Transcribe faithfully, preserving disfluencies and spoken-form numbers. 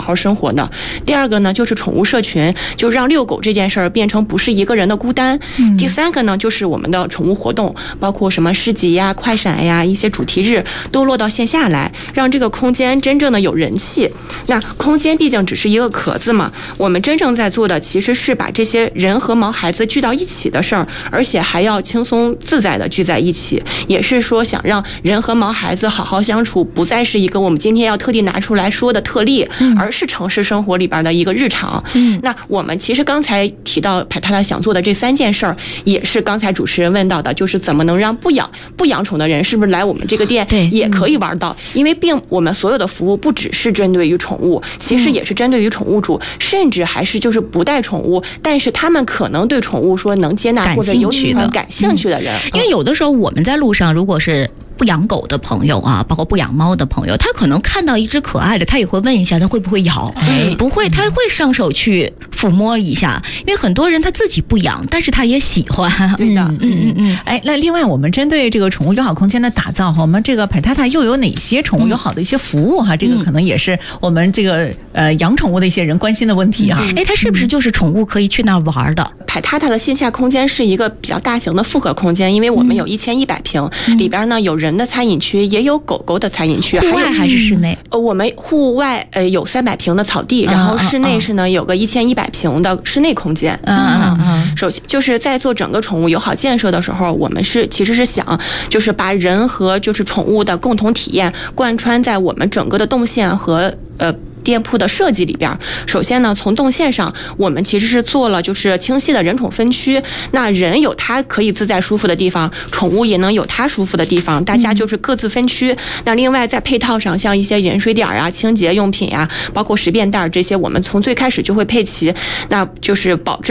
好生活的。第二个呢，就是宠物社群，就让遛狗这件事儿变成不是一个人的孤单。嗯、第三个呢，就是我们的宠物活动，包括什么市集呀、快闪呀、一些主题日，都落到线下来，让这个空间真正的有人气。那空间毕竟只是一个壳子嘛，我们真正在做的其实是把这些人和毛孩子聚到一起的事儿，而且还要轻松自在的聚在一起，也是说想让人和毛孩子好好相处，不再是一个我们今天要特地拿出来说的特例，而是城市生活里边的一个日常。嗯，那我们其实刚才提到排他他想做的这三件事儿，也是刚才主持人问到的，就是怎么能让不养不养宠的人是不是来我们这个店也可以玩到？因为并我们所有的服务不只是针对于宠物，其实也是针对于宠物主，甚至还是就是不带宠物，但是他们可能对宠物说能接纳或者有很感兴趣的人。 嗯、因为有的时候我们在路上，如果是不养狗的朋友啊，包括不养猫的朋友，他可能看到一只可爱的，他也会问一下它会不会咬，哎、不会，他会上手去抚摸一下，因为很多人他自己不养，但是他也喜欢。 对的， 嗯嗯嗯。哎，那另外我们针对这个宠物友好空间的打造，我们这个排他他又有哪些宠物友好的一些服务哈？嗯、这个可能也是我们这个呃养宠物的一些人关心的问题哈。 哎、嗯，它是不是就是宠物可以去那儿玩的？ 排他他的线下空间是一个比较大型的复合空间，因为我们有一千一百平，嗯、里边呢有人的餐饮区，也有狗狗的餐饮区。 户外还是室内？ 呃，我们户外呃有三百平的草地，然后室内是呢有个一千一百平的室内空间。 嗯嗯嗯。 首先就是在做整个宠物友好建设的时候，我们是其实是想就是把人和就是宠物的共同体验贯穿在我们整个的动线和呃。店铺的设计里边，首先呢，从动线上，我们其实是做了就是清晰的人宠分区。那人有他可以自在舒服的地方，宠物也能有它舒服的地方，大家就是各自分区。嗯、那另外在配套上，像一些饮水点啊、清洁用品呀、啊，包括食便袋这些，我们从最开始就会配齐，那就是保证。